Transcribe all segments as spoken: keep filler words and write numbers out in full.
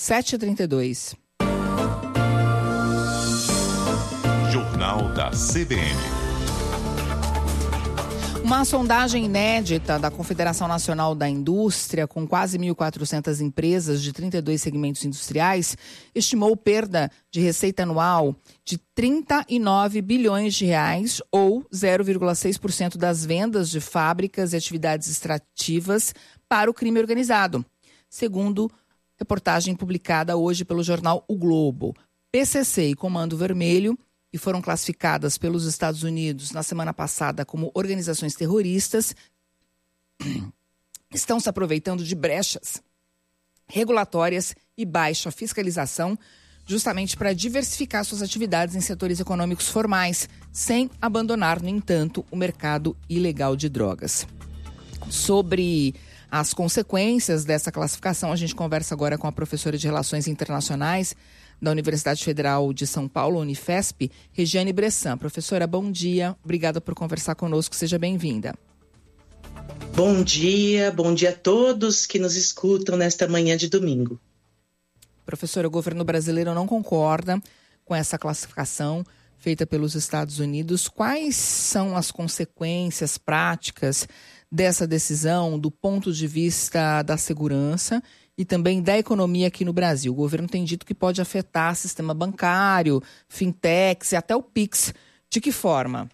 sete e trinta e dois. Jornal da C B N. Uma sondagem inédita da Confederação Nacional da Indústria, com quase mil e quatrocentas empresas de trinta e dois segmentos industriais, estimou perda de receita anual de trinta e nove bilhões de reais, ou zero vírgula seis por cento das vendas de fábricas e atividades extrativas para o crime organizado, segundo reportagem publicada hoje pelo jornal O Globo. P C C e Comando Vermelho, que foram classificadas pelos Estados Unidos na semana passada como organizações terroristas, estão se aproveitando de brechas regulatórias e baixa fiscalização justamente para diversificar suas atividades em setores econômicos formais, sem abandonar, no entanto, o mercado ilegal de drogas. Sobre as consequências dessa classificação, a gente conversa agora com a professora de Relações Internacionais da Universidade Federal de São Paulo, Unifesp, Regiane Bressan. Professora, bom dia. Obrigada por conversar conosco. Seja bem-vinda. Bom dia, bom dia a todos que nos escutam nesta manhã de domingo. Professora, o governo brasileiro não concorda com essa classificação feita pelos Estados Unidos. Quais são as consequências práticas dessa decisão do ponto de vista da segurança e também da economia aqui no Brasil? O governo tem dito que pode afetar o sistema bancário, fintechs e até o Pix. De que forma?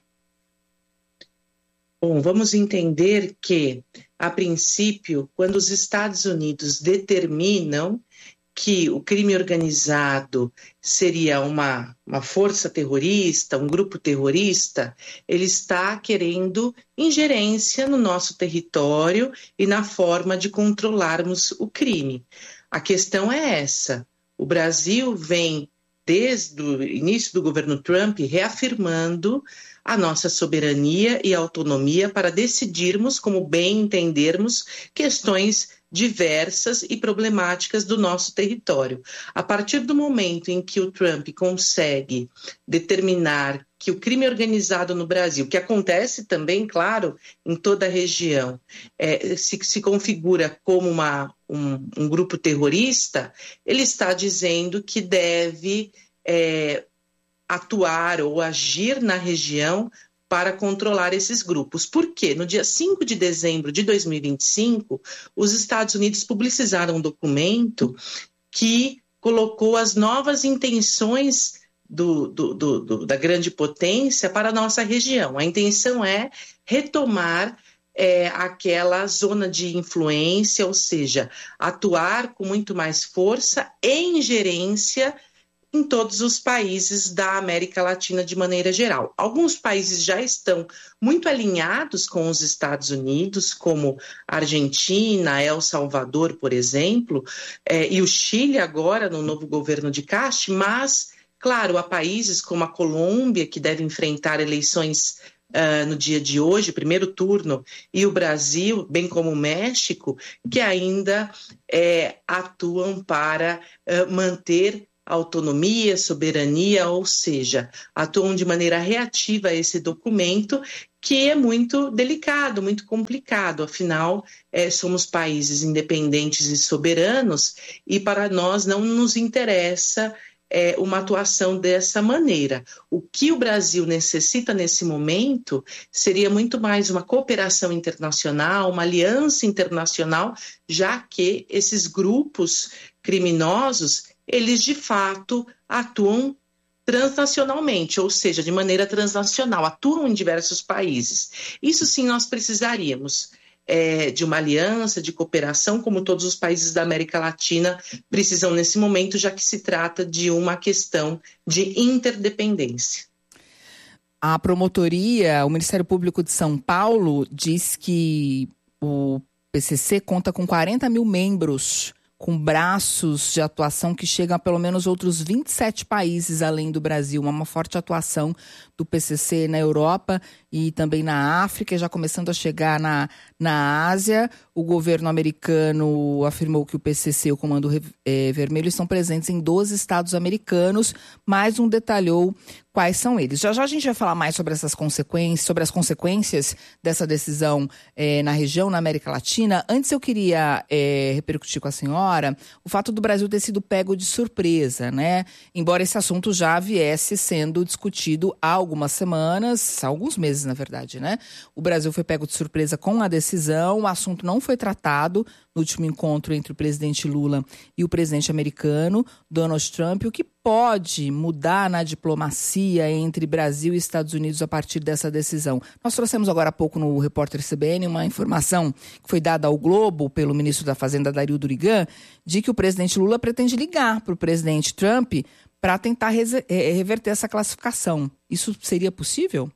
Bom, vamos entender que, a princípio, quando os Estados Unidos determinam que o crime organizado seria uma, uma força terrorista, um grupo terrorista, ele está querendo ingerência no nosso território e na forma de controlarmos o crime. A questão é essa. O Brasil vem, desde o início do governo Trump, reafirmando a nossa soberania e autonomia para decidirmos, como bem entendermos, questões diversas e problemáticas do nosso território. A partir do momento em que o Trump consegue determinar que o crime organizado no Brasil, que acontece também, claro, em toda a região, é, se, se configura como uma, um, um grupo terrorista, ele está dizendo que deve é, atuar ou agir na região para controlar esses grupos. Por quê? No dia cinco de dezembro de dois mil e vinte e cinco, os Estados Unidos publicizaram um documento que colocou as novas intenções do, do, do, do, da grande potência para a nossa região. A intenção é retomar é, aquela zona de influência, ou seja, atuar com muito mais força e ingerência em todos os países da América Latina de maneira geral. Alguns países já estão muito alinhados com os Estados Unidos, como a Argentina, El Salvador, por exemplo, é, e o Chile agora, no novo governo de Castro, mas, claro, há países como a Colômbia, que deve enfrentar eleições uh, no dia de hoje, primeiro turno, e o Brasil, bem como o México, que ainda é, atuam para uh, manter autonomia, soberania, ou seja, atuam de maneira reativa a esse documento, que é muito delicado, muito complicado. Afinal, é, somos países independentes e soberanos e para nós não nos interessa é, uma atuação dessa maneira. O que o Brasil necessita nesse momento seria muito mais uma cooperação internacional, uma aliança internacional, já que esses grupos criminosos eles de fato atuam transnacionalmente, ou seja, de maneira transnacional, atuam em diversos países. Isso sim nós precisaríamos é, de uma aliança, de cooperação, como todos os países da América Latina precisam nesse momento, já que se trata de uma questão de interdependência. A promotoria, o Ministério Público de São Paulo, diz que o P C C conta com quarenta mil membros, com braços de atuação que chegam a pelo menos outros vinte e sete países além do Brasil. Uma forte atuação do P C C na Europa e também na África, já começando a chegar na, na Ásia. O governo americano afirmou que o P C C e o Comando é, Vermelho estão presentes em doze estados americanos, mas não detalhou quais são eles. Já já a gente vai falar mais sobre essas consequências, sobre as consequências dessa decisão é, na região, na América Latina. Antes eu queria é, repercutir com a senhora o fato do Brasil ter sido pego de surpresa, né? Embora esse assunto já viesse sendo discutido há algumas semanas, há alguns meses, na verdade, né? O Brasil foi pego de surpresa com a decisão, o assunto não foi tratado no último encontro entre o presidente Lula e o presidente americano, Donald Trump, o que pode mudar na diplomacia entre Brasil e Estados Unidos a partir dessa decisão. Nós trouxemos agora há pouco no Repórter C B N uma informação que foi dada ao Globo pelo ministro da Fazenda, Dario Durigan, de que o presidente Lula pretende ligar para o presidente Trump para tentar reverter essa classificação. Isso seria possível?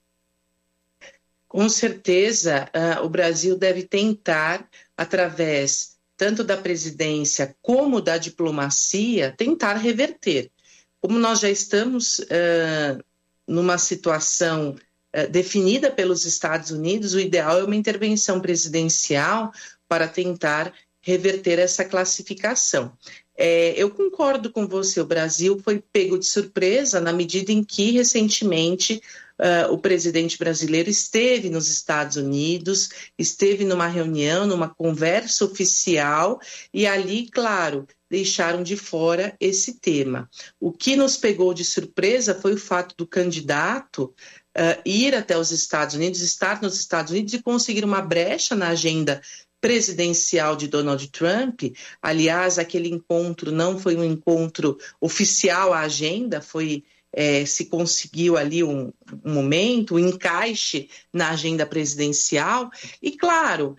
Com certeza, uh, o Brasil deve tentar, através tanto da presidência como da diplomacia, tentar reverter. Como nós já estamos uh, numa situação uh, definida pelos Estados Unidos, o ideal é uma intervenção presidencial para tentar reverter essa classificação. É, eu concordo com você, o Brasil foi pego de surpresa na medida em que, recentemente, Uh, o presidente brasileiro esteve nos Estados Unidos, esteve numa reunião, numa conversa oficial, e ali, claro, deixaram de fora esse tema. O que nos pegou de surpresa foi o fato do candidato uh, ir até os Estados Unidos, estar nos Estados Unidos e conseguir uma brecha na agenda presidencial de Donald Trump. Aliás, aquele encontro não foi um encontro oficial à agenda, foi... É, se conseguiu ali um, um momento, um encaixe na agenda presidencial e, claro,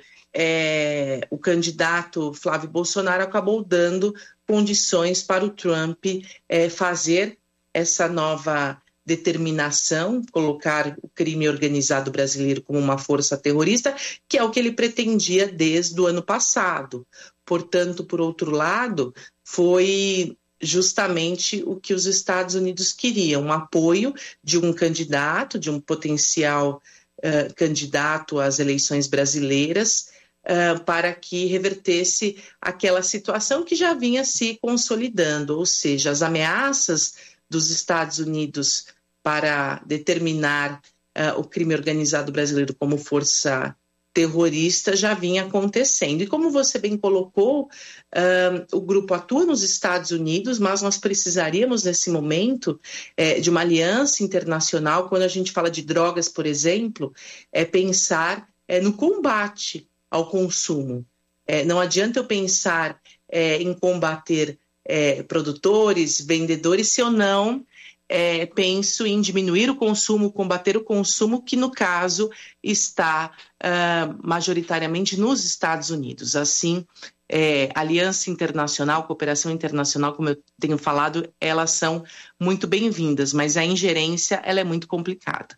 é, o candidato Flávio Bolsonaro acabou dando condições para o Trump é, fazer essa nova determinação, colocar o crime organizado brasileiro como uma força terrorista, que é o que ele pretendia desde o ano passado. Portanto, por outro lado, foi... justamente o que os Estados Unidos queriam, um apoio de um candidato, de um potencial uh, candidato às eleições brasileiras, uh, para que revertesse aquela situação que já vinha se consolidando, ou seja, as ameaças dos Estados Unidos para determinar uh, o crime organizado brasileiro como força terrorista já vinha acontecendo. E como você bem colocou, uh, o grupo atua nos Estados Unidos, mas nós precisaríamos, nesse momento, é, de uma aliança internacional. Quando a gente fala de drogas, por exemplo, é pensar é, no combate ao consumo. É, não adianta eu pensar é, em combater é, produtores, vendedores, se eu não É, penso em diminuir o consumo, combater o consumo, que no caso está uh, majoritariamente nos Estados Unidos. Assim, é, aliança internacional, cooperação internacional, como eu tenho falado, elas são muito bem-vindas, mas a ingerência ela é muito complicada.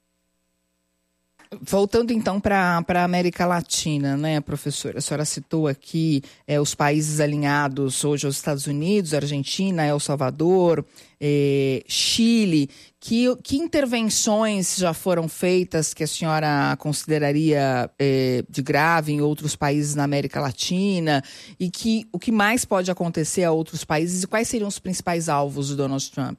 Voltando então para a América Latina, né, professora? A senhora citou aqui é, os países alinhados hoje aos Estados Unidos, Argentina, El Salvador, é, Chile. Que, que intervenções já foram feitas que a senhora consideraria é, de grave em outros países na América Latina? E que, o que mais pode acontecer a outros países e quais seriam os principais alvos de Donald Trump?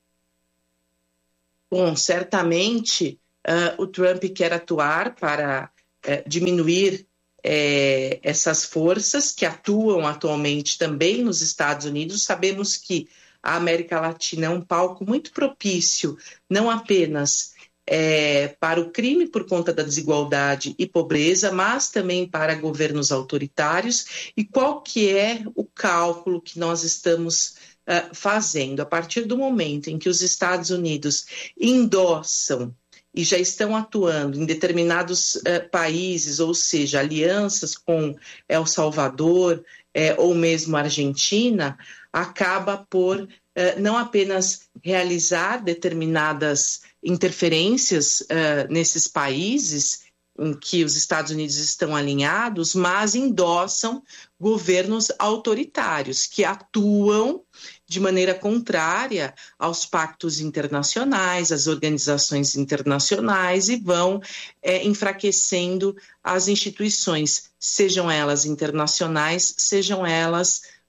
Bom, certamente... Uh, o Trump quer atuar para uh, diminuir uh, essas forças que atuam atualmente também nos Estados Unidos. Sabemos que a América Latina é um palco muito propício, não apenas uh, para o crime por conta da desigualdade e pobreza, mas também para governos autoritários. E qual que é o cálculo que nós estamos uh, fazendo? A partir do momento em que os Estados Unidos endossam e já estão atuando em determinados uh, países, ou seja, alianças com El Salvador eh, ou mesmo Argentina, acaba por uh, não apenas realizar determinadas interferências uh, nesses países em que os Estados Unidos estão alinhados, mas endossam governos autoritários que atuam de maneira contrária aos pactos internacionais, às organizações internacionais e vão é, enfraquecendo as instituições, sejam elas internacionais, sejam elas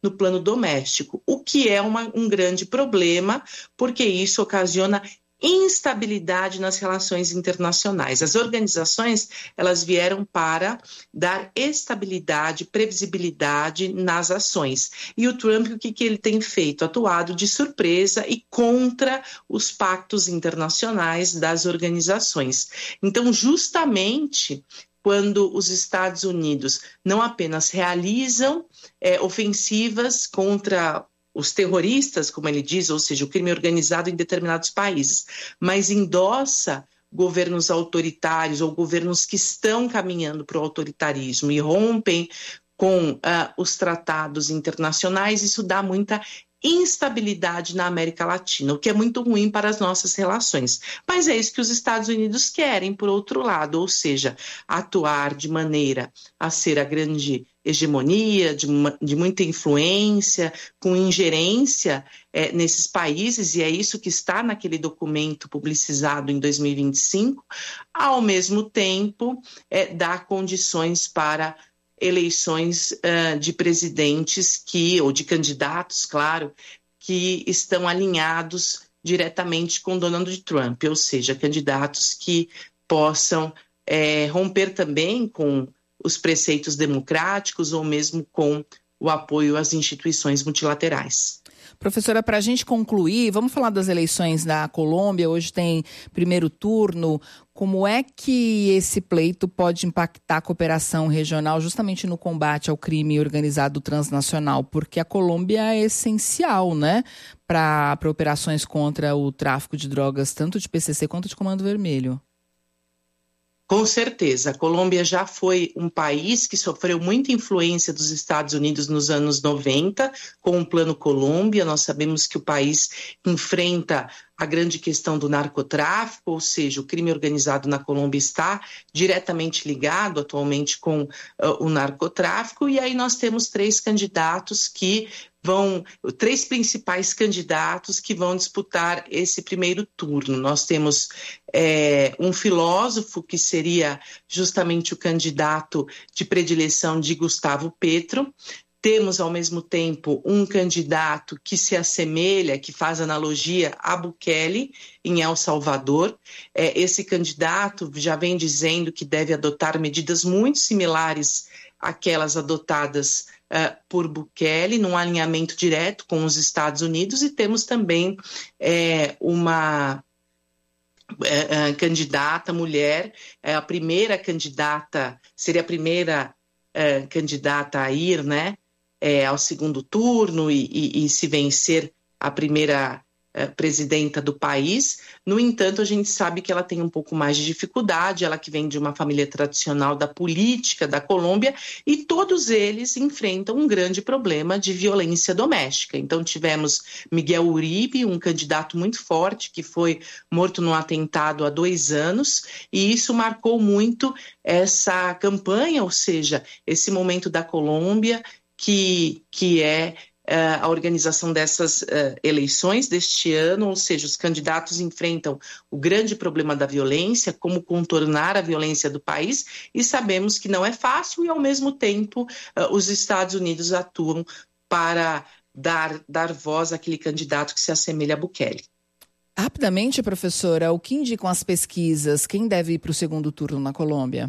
no plano doméstico, o que é uma, um grande problema, porque isso ocasiona instabilidade nas relações internacionais. As organizações, elas vieram para dar estabilidade, previsibilidade nas ações. E o Trump, o que, que ele tem feito? Atuado de surpresa e contra os pactos internacionais das organizações. Então, justamente quando os Estados Unidos não apenas realizam é, ofensivas contra os terroristas, como ele diz, ou seja, o crime organizado em determinados países, mas endossa governos autoritários ou governos que estão caminhando para o autoritarismo e rompem com uh, os tratados internacionais, isso dá muita instabilidade na América Latina, o que é muito ruim para as nossas relações. Mas é isso que os Estados Unidos querem, por outro lado, ou seja, atuar de maneira a ser a grande hegemonia, de, uma, de muita influência, com ingerência é, nesses países, e é isso que está naquele documento publicizado em dois mil e vinte e cinco, ao mesmo tempo é, dar condições para eleições uh, de presidentes que, ou de candidatos, claro, que estão alinhados diretamente com Donald Trump, ou seja, candidatos que possam é, romper também com os preceitos democráticos ou mesmo com o apoio às instituições multilaterais. Professora, para a gente concluir, vamos falar das eleições da Colômbia. Hoje tem primeiro turno. Como é que esse pleito pode impactar a cooperação regional justamente no combate ao crime organizado transnacional? Porque a Colômbia é essencial, né, para operações contra o tráfico de drogas, tanto de P C C quanto de Comando Vermelho. Com certeza, a Colômbia já foi um país que sofreu muita influência dos Estados Unidos nos anos noventa, com o Plano Colômbia. Nós sabemos que o país enfrenta a grande questão do narcotráfico, ou seja, o crime organizado na Colômbia está diretamente ligado atualmente com uh, o narcotráfico, e aí nós temos três candidatos que vão, três principais candidatos que vão disputar esse primeiro turno. Nós temos é, um filósofo que seria justamente o candidato de predileção de Gustavo Petro. Temos, ao mesmo tempo, um candidato que se assemelha, que faz analogia a Bukele, em El Salvador. É, esse candidato já vem dizendo que deve adotar medidas muito similares àquelas adotadas uh, por Bukele, num alinhamento direto com os Estados Unidos. E temos também é, uma é, é, candidata mulher, é a primeira candidata, seria a primeira é, candidata a ir, né? É, ao segundo turno e, e, e se vencer a primeira é, presidenta do país. No entanto, a gente sabe que ela tem um pouco mais de dificuldade, ela que vem de uma família tradicional da política da Colômbia, e todos eles enfrentam um grande problema de violência doméstica. Então tivemos Miguel Uribe, um candidato muito forte, que foi morto num atentado há dois anos, e isso marcou muito essa campanha, ou seja, esse momento da Colômbia, que, que é uh, a organização dessas uh, eleições deste ano, ou seja, os candidatos enfrentam o grande problema da violência, como contornar a violência do país, e sabemos que não é fácil, e ao mesmo tempo uh, os Estados Unidos atuam para dar, dar voz àquele candidato que se assemelha a Bukele. Rapidamente, professora, o que indicam as pesquisas? Quem deve ir para o segundo turno na Colômbia?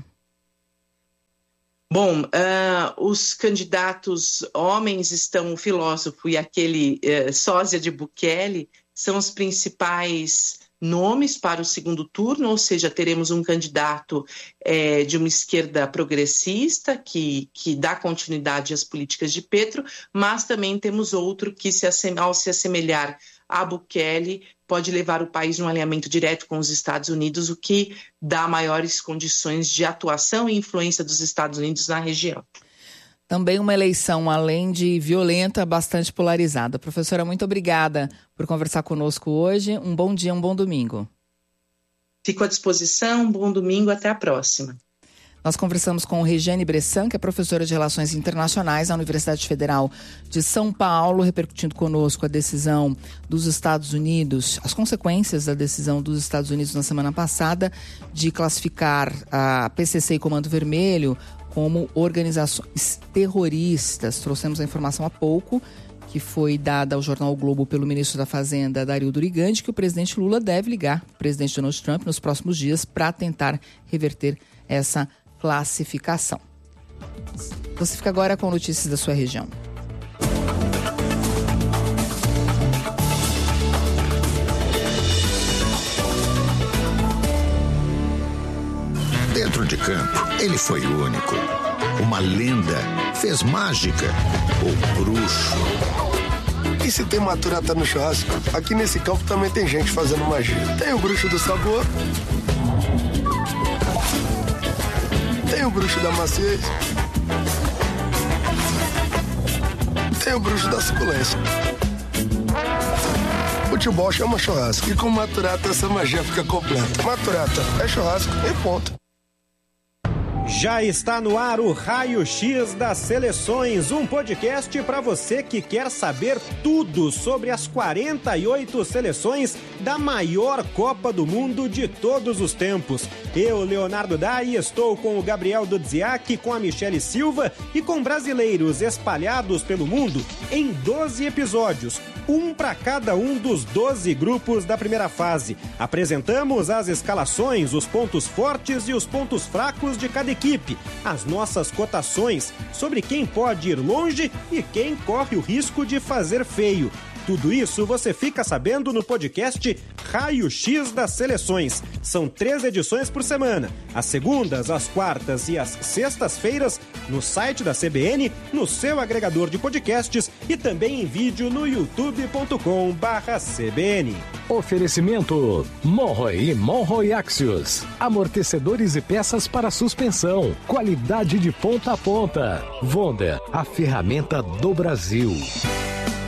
Bom, uh, os candidatos homens estão, o filósofo e aquele uh, sósia de Bukele, são os principais nomes para o segundo turno, ou seja, teremos um candidato é, de uma esquerda progressista que, que dá continuidade às políticas de Petro, mas também temos outro que, se assem- ao se assemelhar a Bukele, pode levar o país num alinhamento direto com os Estados Unidos, o que dá maiores condições de atuação e influência dos Estados Unidos na região. Também uma eleição, além de violenta, bastante polarizada. Professora, muito obrigada por conversar conosco hoje. Um bom dia, um bom domingo. Fico à disposição, um bom domingo, até a próxima. Nós conversamos com Regiane Bressan, que é professora de Relações Internacionais da Universidade Federal de São Paulo, repercutindo conosco a decisão dos Estados Unidos, as consequências da decisão dos Estados Unidos na semana passada de classificar a P C C e Comando Vermelho como organizações terroristas. Trouxemos a informação há pouco, que foi dada ao jornal o Globo pelo ministro da Fazenda, Dario Durigandi, que o presidente Lula deve ligar o presidente Donald Trump nos próximos dias para tentar reverter essa classificação. Você fica agora com notícias da sua região. Dentro de campo, ele foi único. Uma lenda, fez mágica, o bruxo. E se tem maturata no churrasco, aqui nesse campo também tem gente fazendo magia. Tem o bruxo do sabor, tem o bruxo da maciez, tem o bruxo da suculência. Futebol chama churrasco e com maturata essa magia fica completa. Maturata é churrasco e ponto. Já está no ar o Raio X das Seleções, um podcast para você que quer saber tudo sobre as quarenta e oito seleções da maior Copa do Mundo de todos os tempos. Eu, Leonardo Dai, estou com o Gabriel Dudziak, com a Michele Silva e com brasileiros espalhados pelo mundo em doze episódios, um para cada um dos doze grupos da primeira fase. Apresentamos as escalações, os pontos fortes e os pontos fracos de cada equipe, as nossas cotações sobre quem pode ir longe e quem corre o risco de fazer feio. Tudo isso você fica sabendo no podcast Raio X das Seleções. São três edições por semana, às segundas, às quartas e às sextas-feiras, no site da C B N, no seu agregador de podcasts e também em vídeo no youtube ponto com barra C B N. Oferecimento Monroe e Monroe Axios. Amortecedores e peças para suspensão. Qualidade de ponta a ponta. Wonder, a ferramenta do Brasil.